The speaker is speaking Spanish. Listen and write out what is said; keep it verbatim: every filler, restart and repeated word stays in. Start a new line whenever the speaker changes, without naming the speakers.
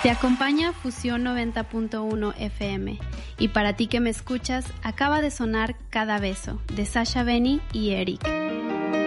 Te acompaña Fusión noventa punto uno F M. Y para ti que me escuchas, acaba de sonar Cada Beso, de Sasha Benny y Eric.